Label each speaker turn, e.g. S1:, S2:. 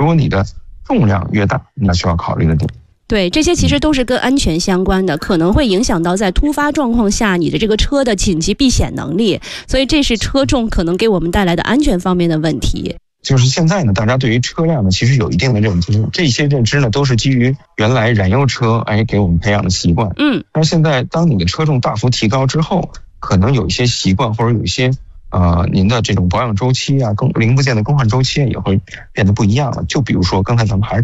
S1: 如果你的重量越大，那需要考虑的点。
S2: 对，这些其实都是跟安全相关的，可能会影响到在突发状况下你的这个车的紧急避险能力，所以这是车重可能给我们带来的安全方面的问题。
S1: 就是现在呢，大家对于车辆呢，其实有一定的认知，这些认知呢都是基于原来燃油车给我们培养的习惯。但是现在当你的车重大幅提高之后，可能有一些习惯或者有一些您的这种保养周期啊、零部件的更换周期也会变得不一样了。就比如说刚才咱们还是